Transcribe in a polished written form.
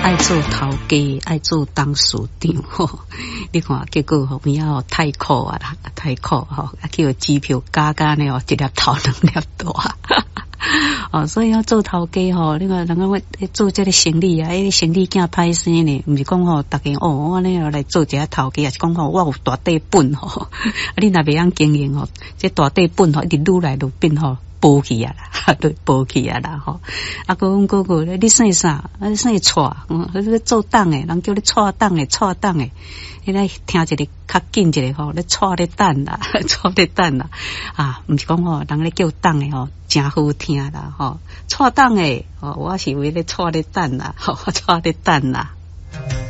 爱做头家，爱做董事长吼。你看，结果后面啊太苦啊啦，太苦吼，啊叫机票加呢哦，一粒头两粒大。哦，所以要做头家吼，你看人家做这个生意啊，生意惊歹生呢，唔是讲吼，大家哦，我呢来做一下头家，也是讲吼，我有大底本吼，啊，你若袂晓经营吼，这大底本吼，一直愈来愈变吼。剥去啊啦，对，剥去啊啦吼。啊，讲你姓啥？啊，姓蔡，你做党诶，人叫你蔡党诶，蔡党诶。你来听一个较紧一个吼，你蔡咧等啦，蔡咧等啦。啊，毋是讲吼，人咧叫党诶吼，真好听啦吼。蔡党诶，哦，我是为咧蔡咧等啦，吼，蔡咧等啦。